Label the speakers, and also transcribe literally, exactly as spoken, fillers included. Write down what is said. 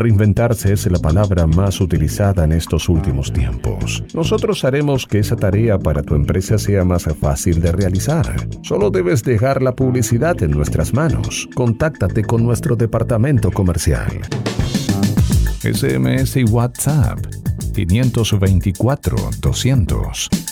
Speaker 1: Reinventarse es la palabra más utilizada en estos últimos tiempos. Nosotros haremos que esa tarea para tu empresa sea más fácil de realizar. Solo debes dejar la publicidad en nuestras manos. Contáctate con nuestro departamento comercial. S M S y WhatsApp cinco dos cuatro, doscientos.